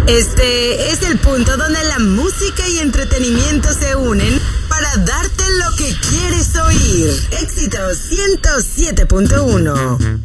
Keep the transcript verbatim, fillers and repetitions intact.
Este es el punto donde la música y entretenimiento se unen para darte lo que quieres oír. Éxito ciento siete punto uno.